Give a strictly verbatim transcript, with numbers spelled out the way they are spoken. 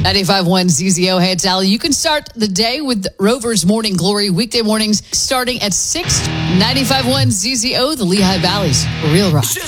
ninety-five point one Z Z O. Hey, it's Allie. You can start the day with Rover's Morning Glory, weekday mornings starting at six. ninety-five point one Z Z O, the Lehigh Valley's Real Rock.